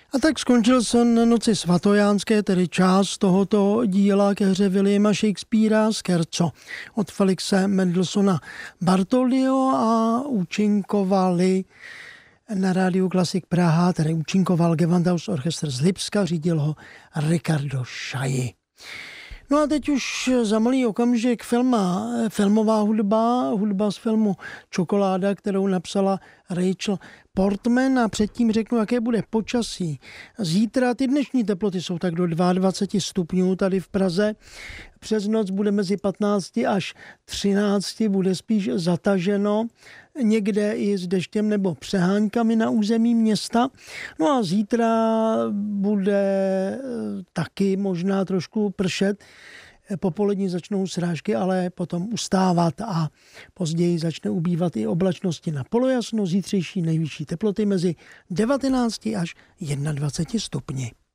A tak skončil jsem na Noci svatojánské, tedy část tohoto díla ke hře Williama Shakespearea Scherzo od Felixe Mendelssohna Bartholdyho a účinkovali na Rádiu Klasik Praha, tedy účinkoval Gewandhaus Orchester z Lipska, řídil ho Ricardo Chailly. No a teď už za malý okamžik filmová hudba z filmu Čokoláda, kterou napsala Rachel Portman, a předtím řeknu, jaké bude počasí. Zítra ty dnešní teploty jsou tak do 22 stupňů tady v Praze. Přes noc bude mezi 15 až 13, bude spíš zataženo, někde i s deštěm nebo přeháňkami na území města. No a zítra bude taky možná trošku pršet. Popolední začnou srážky, ale potom ustávat a později začne ubývat i oblačnosti na polojasno. Zítřejší nejvyšší teploty mezi 19 až 21 stupni.